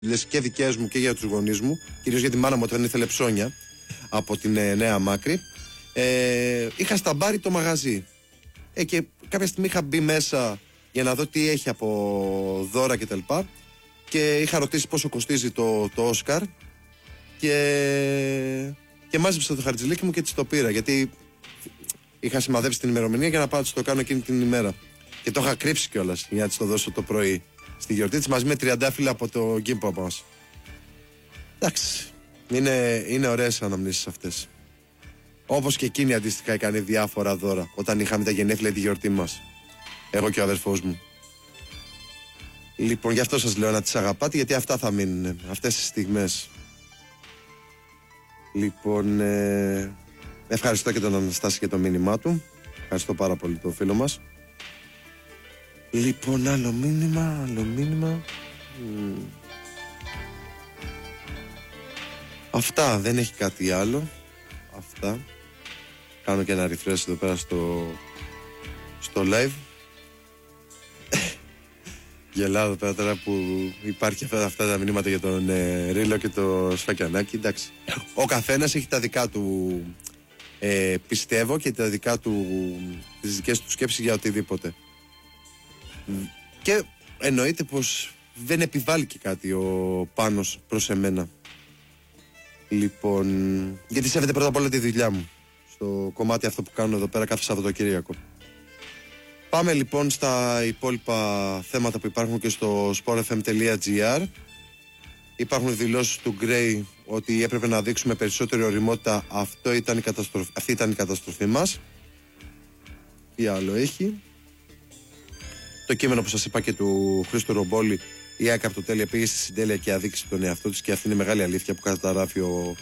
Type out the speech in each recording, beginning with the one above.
δουλειές και δικές μου και για τους γονείς μου, κυρίως για τη μάνα μου όταν ήθελε ψώνια από την Νέα Μάκρη. Είχα σταμπάρει το μαγαζί. Και κάποια στιγμή είχα μπει μέσα για να δω τι έχει από δώρα κτλ. Και είχα ρωτήσει πόσο κοστίζει το Όσκαρ. Και μάζεψα το χαρτζηλίκι μου και της το πήρα. Γιατί είχα σημαδέψει την ημερομηνία για να πάω να το κάνω εκείνη την ημέρα. Και το είχα κρύψει κιόλας για να της το δώσω το πρωί στη γιορτή της μαζί με τριαντάφυλλα από το γκίμπο μας. Εντάξει. Είναι ωραίες αναμνήσεις αυτές. Όπως και εκείνη αντίστοιχα έκανε διάφορα δώρα όταν είχαμε τα γενέθλια τη γιορτή μας. Εγώ και ο αδερφός μου. Λοιπόν, γι' αυτό σας λέω να τις αγαπάτε, γιατί αυτά θα μείνουν, αυτές τις στιγμές. Λοιπόν, ευχαριστώ και τον Αναστάση και το μήνυμά του. Ευχαριστώ πάρα πολύ το φίλο μας. Λοιπόν, άλλο μήνυμα. Αυτά, δεν έχει κάτι άλλο. Αυτά. Κάνω και ένα refresh εδώ πέρα στο live. Γελάω εδώ πέρα τώρα που υπάρχει αυτά τα μηνύματα για τον Ρίλο και το Σφακιανάκι. Εντάξει. Ο καθένας έχει τα δικά του πιστεύω και τα δικά του, τις δικές του σκέψεις για οτιδήποτε. Και εννοείται πως δεν επιβάλλει και κάτι ο Πάνος προς εμένα. Λοιπόν, γιατί σέβεται πρώτα απ' όλα τη δουλειά μου στο κομμάτι αυτό που κάνω εδώ πέρα κάθε Σαββατοκύριακο. Πάμε λοιπόν στα υπόλοιπα θέματα που υπάρχουν και στο sportfm.gr. Υπάρχουν δηλώσεις του Γκρέι ότι έπρεπε να δείξουμε περισσότερη ωριμότητα. Αυτή ήταν η καταστροφή μας. Τι άλλο έχει? Το κείμενο που σας είπα και του Χρήστο Ρομπόλη, η ΑΕΚ από το τέλεια πήγε στη συντέλεια και αδίκησε τον εαυτό της, και αυτή είναι μεγάλη αλήθεια που καταγράφει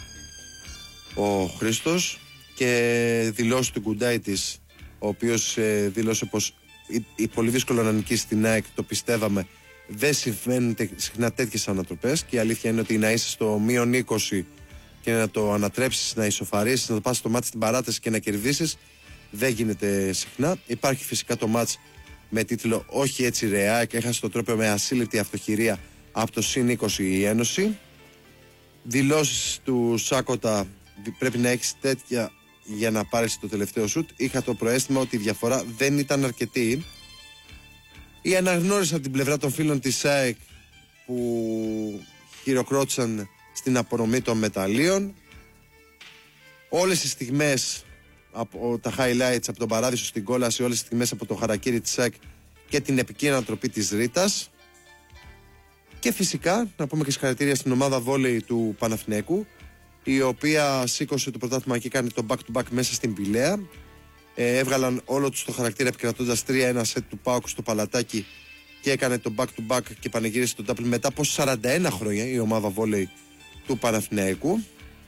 ο Χρήστος. Και δηλώσει του Γκουντάι της, ο οποίος δήλωσε πως πολύ δύσκολο να νικήσει την ΑΕΚ, το πιστεύαμε. Δεν συμβαίνουν συχνά τέτοιες ανατροπές, και η αλήθεια είναι ότι να είσαι στο μείον 20 και να το ανατρέψεις, να ισοφαρίσεις, να το πας το μάτς στην παράταση και να κερδίσεις, δεν γίνεται συχνά. Υπάρχει φυσικά το μάτς με τίτλο «Όχι έτσι ρε ΑΕΚ», έχασε το τρόπο με ασύλληπτη αυτοχειρία από το +20 η Ένωση. Δηλώσεις του Σάκοτα, πρέπει να έχεις τέτοια για να πάρεις το τελευταίο σουτ. Είχα το προαίσθημα ότι η διαφορά δεν ήταν αρκετή. Η αναγνώριση από την πλευρά των φίλων της ΑΕΚ που χειροκρότησαν στην απονομή των μεταλλίων. Όλες οι στιγμές από τα highlights, από τον Παράδεισο στην κόλαση, όλες οι στιγμές από το χαρακίρι της ΑΕΚ και την επική ανατροπή της Ρήτας. Και φυσικά να πούμε και συγχαρητήρια στην ομάδα βόλεϊ του Παναθηναίκου, η οποία σήκωσε το πρωτάθλημα και κάνει το back-to-back μέσα στην Πηλαία. Έβγαλαν όλο τους το χαρακτήρα επικρατώντας 3-1 σετ του ΠΑΟΚ στο Παλατάκι και έκανε το back-to-back και πανηγύρισε τον double μετά από 41 χρόνια η ομάδα βόλεϊ του Παναθηναϊκού.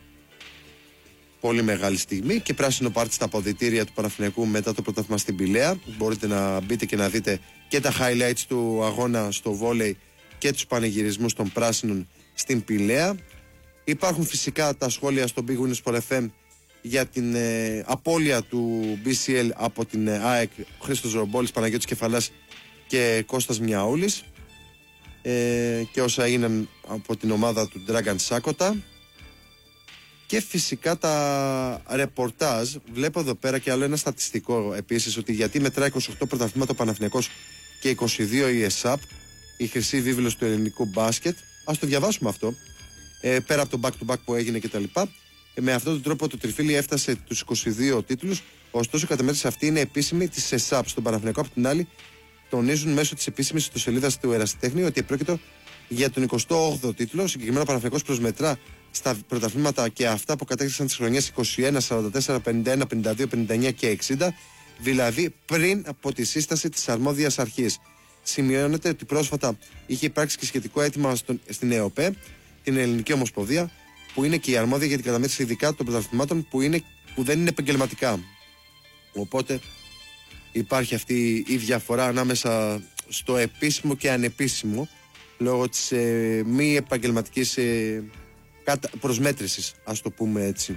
Πολύ μεγάλη στιγμή, και πράσινο πάρτι στα αποδυτήρια του Παναθηναϊκού μετά το πρωτάθλημα στην Πηλαία. Μπορείτε να μπείτε και να δείτε και τα highlights του αγώνα στο βόλεϊ και τους πανηγυρισμούς των πράσινων στην Πηλαία. Υπάρχουν φυσικά τα σχόλια στο Big Win Sport FM για την απώλεια του BCL από την ΑΕΚ, Χρήστος Ρομπόλης, Παναγιώτης Κεφαλάς και Κώστας Μιαούλης, και όσα έγιναν από την ομάδα του Dragan Σάκοτα. Και φυσικά τα ρεπορτάζ. Βλέπω εδώ πέρα και άλλο ένα στατιστικό επίσης, ότι γιατί μετράει 28 πρωταθλήματα ο Παναθηναϊκός και 22 η ΕΣΑΠ, η χρυσή βίβλος του ελληνικού μπάσκετ. Ας το διαβάσουμε αυτό. Πέρα από το back-to-back που έγινε κτλ. Με αυτόν τον τρόπο το τριφύλι έφτασε τους 22 τίτλους. Ωστόσο, η καταμέτρηση αυτή είναι επίσημη της ΕΣΑΠ. Στον Παναθηναϊκό, από την άλλη, τονίζουν μέσω της επίσημης ιστοσελίδας του Ερασιτέχνη ότι πρόκειται για τον 28ο τίτλο. Συγκεκριμένα, ο Παναθηναϊκός προσμετρά στα πρωταθλήματα και αυτά που κατέκτησαν τις χρονιές 21, 44, 51, 52, 59 και 60, δηλαδή πριν από τη σύσταση της αρμόδιας αρχής. Σημειώνεται ότι πρόσφατα είχε υπάρξει και σχετικό αίτημα στην ΕΟΠΕ, την Ελληνική Ομοσπονδία, που είναι και η αρμόδια για την καταμέτρηση ειδικά των πρωταθλημάτων που δεν είναι επαγγελματικά. Οπότε υπάρχει αυτή η διαφορά ανάμεσα στο επίσημο και ανεπίσημο, λόγω της μη επαγγελματικής προσμέτρησης, ας το πούμε έτσι.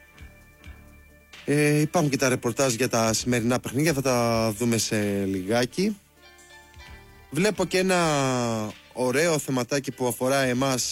Υπάρχουν και τα ρεπορτάζ για τα σημερινά παιχνίδια, θα τα δούμε σε λιγάκι. Βλέπω και ένα ωραίο θεματάκι που αφορά εμάς